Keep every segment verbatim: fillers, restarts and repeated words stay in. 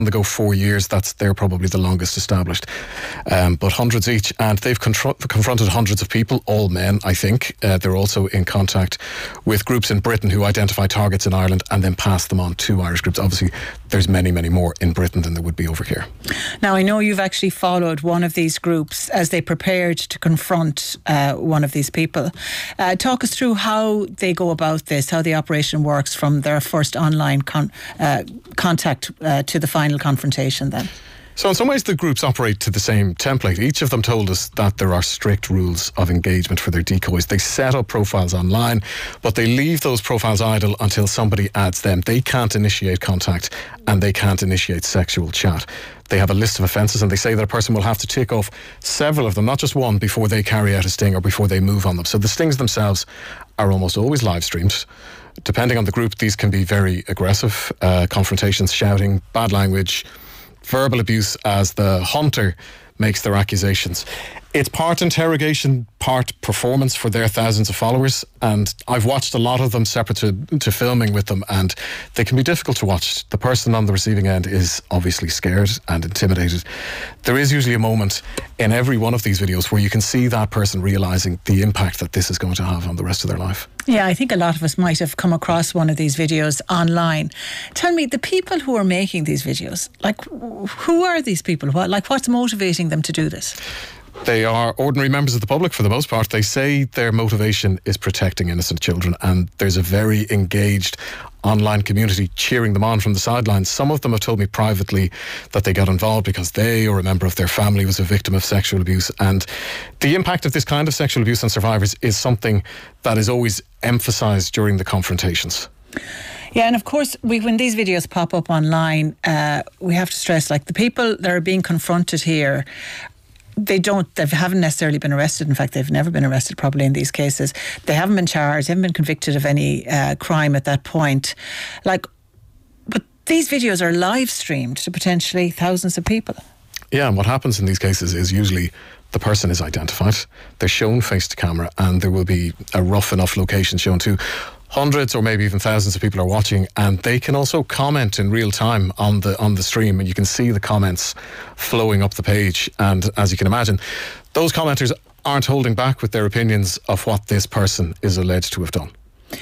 on the go four years. That's they're probably the longest established, um, but hundreds each, and they've contr- confronted hundreds of people, all men, I think. Uh, they're also in contact with groups in Britain who identify targets in Ireland and then pass them on to Irish groups. Obviously, there's many, many more in Britain than there would be over here. Now, I know you've actually followed one of these groups as they prepared to confront uh, one of these people. Uh, talk us through how they go about this, how the operation works from their first online con- uh, contact uh, to the final confrontation then. So in some ways the groups operate to the same template. Each of them told us that there are strict rules of engagement for their decoys. They set up profiles online, but they leave those profiles idle until somebody adds them. They can't initiate contact and they can't initiate sexual chat. They have a list of offences and they say that a person will have to tick off several of them, not just one, before they carry out a sting or before they move on them. So the stings themselves are almost always live streamed. Depending on the group, these can be very aggressive. Uh, confrontations, shouting, bad language, verbal abuse as the hunter makes their accusations. It's part interrogation, part performance for their thousands of followers, and I've watched a lot of them separate to, to filming with them, and they can be difficult to watch. The person on the receiving end is obviously scared and intimidated. There is usually a moment in every one of these videos where you can see that person realising the impact that this is going to have on the rest of their life. Yeah, I think a lot of us might have come across one of these videos online. Tell me, the people who are making these videos, like, who are these people? What, like, what's motivating them to do this? They are ordinary members of the public for the most part. They say their motivation is protecting innocent children, and there's a very engaged online community cheering them on from the sidelines. Some of them have told me privately that they got involved because they or a member of their family was a victim of sexual abuse, and the impact of this kind of sexual abuse on survivors is something that is always emphasised during the confrontations. Yeah, and of course, we, when these videos pop up online, uh, we have to stress, like, the people that are being confronted here, they don't, they haven't necessarily been arrested. In fact, they've never been arrested probably in these cases. They haven't been charged, they haven't been convicted of any uh, crime at that point. Like, but these videos are live streamed to potentially thousands of people. Yeah, and what happens in these cases is usually the person is identified, they're shown face to camera, and there will be a rough enough location shown too. Hundreds or maybe even thousands of people are watching, and they can also comment in real time on the on the stream, and you can see the comments flowing up the page. And as you can imagine, those commenters aren't holding back with their opinions of what this person is alleged to have done.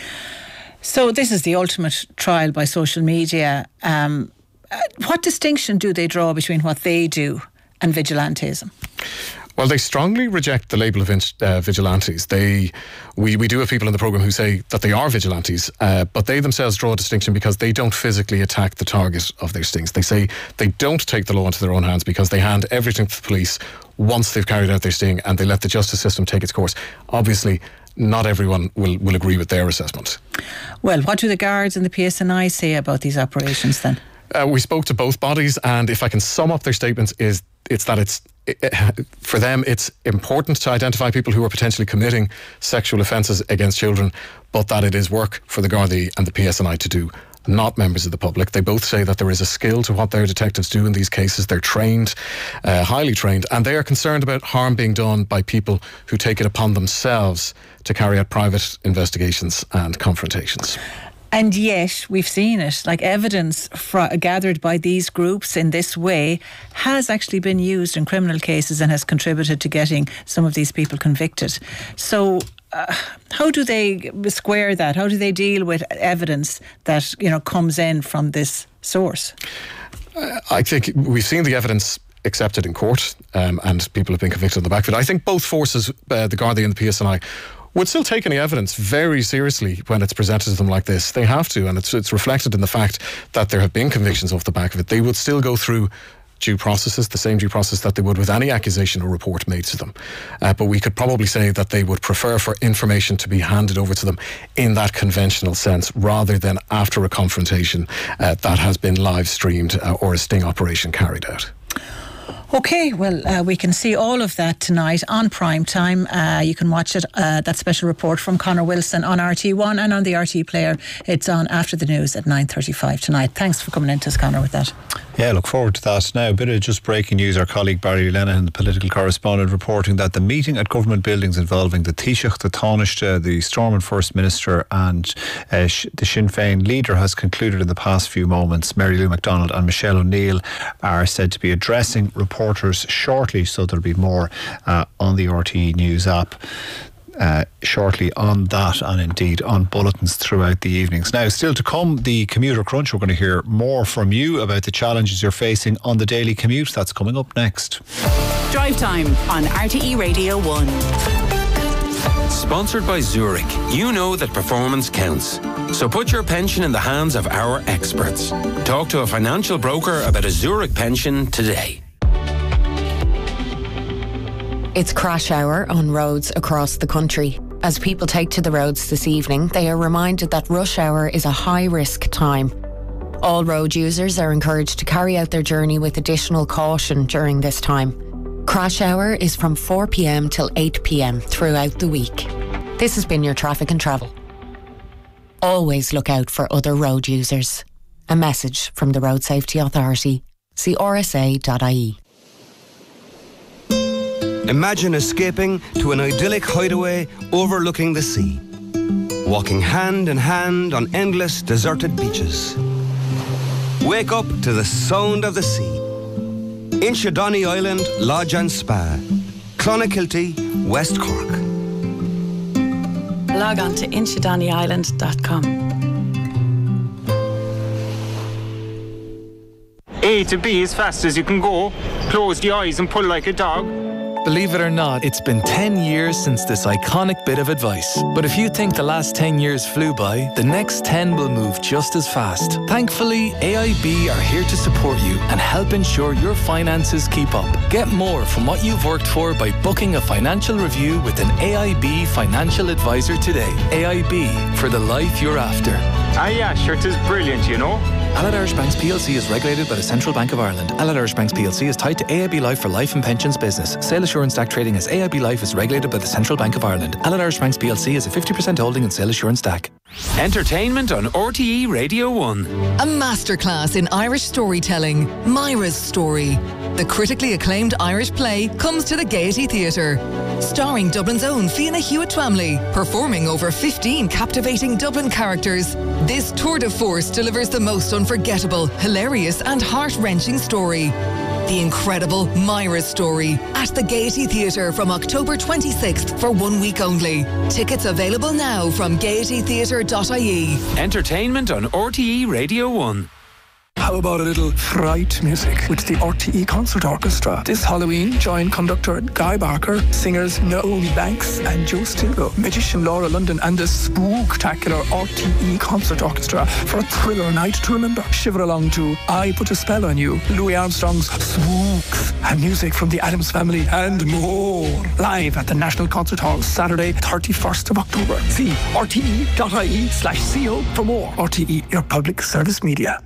So this is the ultimate trial by social media. Um, what distinction do they draw between what they do and vigilantism? Well, they strongly reject the label of uh, vigilantes. They, we, we do have people in the programme who say that they are vigilantes, uh, but they themselves draw a distinction because they don't physically attack the target of their stings. They say they don't take the law into their own hands because they hand everything to the police once they've carried out their sting, and they let the justice system take its course. Obviously, not everyone will, will agree with their assessment. Well, what do the guards and the P S N I say about these operations then? Uh, we spoke to both bodies, and if I can sum up their statements, is it's that it's it, for them it's important to identify people who are potentially committing sexual offences against children, but that it is work for the Gardaí and the P S N I to do, not members of the public. They both say that there is a skill to what their detectives do in these cases. They're trained, uh, highly trained, and they are concerned about harm being done by people who take it upon themselves to carry out private investigations and confrontations. And yet, we've seen it, like evidence fr- gathered by these groups in this way has actually been used in criminal cases and has contributed to getting some of these people convicted. So uh, how do they square that? How do they deal with evidence that, you know, comes in from this source? Uh, I think we've seen the evidence accepted in court, um, and people have been convicted on the back of it. I think both forces, uh, the Gardaí and the P S N I, would still take any evidence very seriously when it's presented to them like this. They have to, and it's it's reflected in the fact that there have been convictions off the back of it. They would still go through due processes, the same due process that they would with any accusation or report made to them. Uh, but we could probably say that they would prefer for information to be handed over to them in that conventional sense, rather than after a confrontation uh, that has been live streamed uh, or a sting operation carried out. Okay, well, uh, we can see all of that tonight on Prime Time. Uh, you can watch it, uh, that special report from Conor Wilson on R T one and on the R T Player. It's on after the news at nine thirty-five tonight. Thanks for coming in to us, Conor, with that. Yeah, look forward to that. Now, a bit of just breaking news. Our colleague Barry Lenihan, the political correspondent, reporting that the meeting at government buildings involving the Taoiseach, the Taoiseach, the Stormont First Minister and uh, the Sinn Féin leader has concluded in the past few moments. Mary Lou MacDonald and Michelle O'Neill are said to be addressing reporters shortly, so there'll be more uh, on the R T E News app Uh, shortly on that, and indeed on bulletins throughout the evenings. Now, still to come, the commuter crunch. We're going to hear more from you about the challenges you're facing on the daily commute. That's coming up next. Drive Time on R T E Radio one. Sponsored by Zurich. You know that performance counts. So put your pension in the hands of our experts. Talk to a financial broker about a Zurich pension today. It's crash hour on roads across the country. As people take to the roads this evening, they are reminded that rush hour is a high-risk time. All road users are encouraged to carry out their journey with additional caution during this time. Crash hour is from four p.m. till eight p.m. throughout the week. This has been your Traffic and Travel. Always look out for other road users. A message from the Road Safety Authority. See r s a dot i e. Imagine escaping to an idyllic hideaway overlooking the sea. Walking hand in hand on endless deserted beaches. Wake up to the sound of the sea. Inchydoney Island Lodge and Spa. Clonakilty, West Cork. Log on to inchydoney island dot com. A to B as fast as you can go. Close the eyes and pull like a dog. Believe it or not, it's been ten years since this iconic bit of advice. But if you think the last ten years flew by, the next ten will move just as fast. Thankfully, A I B are here to support you and help ensure your finances keep up. Get more from what you've worked for by booking a financial review with an A I B financial advisor today. A I B, for the life you're after. Ah yeah, sure, it is brilliant, you know. Allied Irish Banks P L C is regulated by the Central Bank of Ireland. Allied Irish Banks P L C is tied to A I B Life for life and pensions business. Sale Assurance D A C trading as A I B Life is regulated by the Central Bank of Ireland. Allied Irish Banks P L C is a fifty percent holding in Sale Assurance D A C. Entertainment on R T E Radio one. A masterclass in Irish storytelling, Myra's Story. The critically acclaimed Irish play comes to the Gaiety Theatre. Starring Dublin's own Fiona Hewitt-Twamley, performing over fifteen captivating Dublin characters. This tour de force delivers the most unforgettable, hilarious and heart-wrenching story. The incredible Myra's Story at the Gaiety Theatre from October twenty-sixth for one week only. Tickets available now from gaiety theatre dot I E. Entertainment on R T E Radio one. How about a little fright music with the R T E Concert Orchestra? This Halloween, join conductor Guy Barker, singers Naomi Banks and Joe Stilgo, magician Laura London and the spooktacular R T E Concert Orchestra for a thriller night to remember. Shiver along to I Put a Spell on You, Louis Armstrong's Spooks, and music from the Addams Family and more. Live at the National Concert Hall, Saturday, thirty-first of October. See r t e dot i e slash c o for more. R T E, your public service media.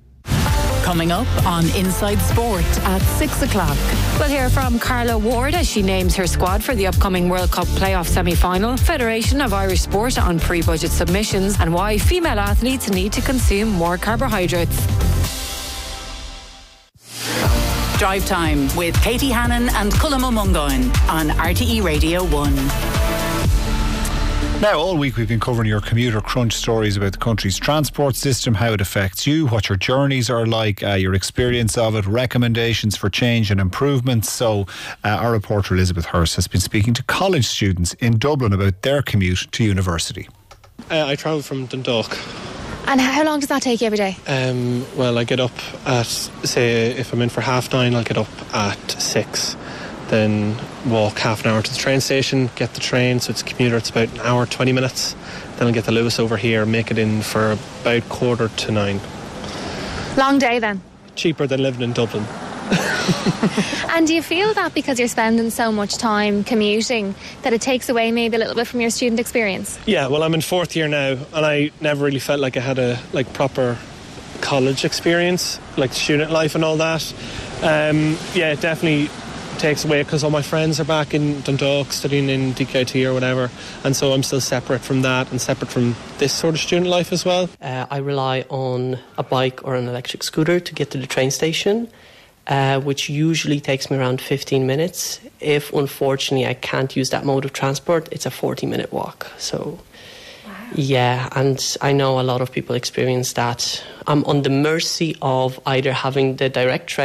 Coming up on Inside Sport at six o'clock. We'll hear from Carla Ward as she names her squad for the upcoming World Cup playoff semi-final, Federation of Irish Sport on pre-budget submissions, and why female athletes need to consume more carbohydrates. Drive Time with Katie Hannon and Cullum O'Mungoin on R T E Radio one. Now, all week we've been covering your commuter crunch stories about the country's transport system, how it affects you, what your journeys are like, uh, your experience of it, recommendations for change and improvements. So uh, our reporter Elizabeth Hurst has been speaking to college students in Dublin about their commute to university. Uh, I travel from Dundalk. And how long does that take you every day? Um, well, I get up at, say, if I'm in for half nine, I'll get up at six. Then walk half an hour to the train station, get the train, so it's a commuter, it's about an hour, twenty minutes. Then I'll get the Lewis over here, make it in for about quarter to nine. Long day then? Cheaper than living in Dublin. And do you feel that because you're spending so much time commuting that it takes away maybe a little bit from your student experience? Yeah, well, I'm in fourth year now, and I never really felt like I had a like proper college experience, like student life and all that. Um, yeah, it definitely takes away because all my friends are back in Dundalk studying in D K I T or whatever, and so I'm still separate from that and separate from this sort of student life as well. Uh, I rely on a bike or an electric scooter to get to the train station, uh, which usually takes me around fifteen minutes. If unfortunately I can't use that mode of transport, it's a forty minute walk. So yeah, and I know a lot of people experience that. I'm on the mercy of either having the direct train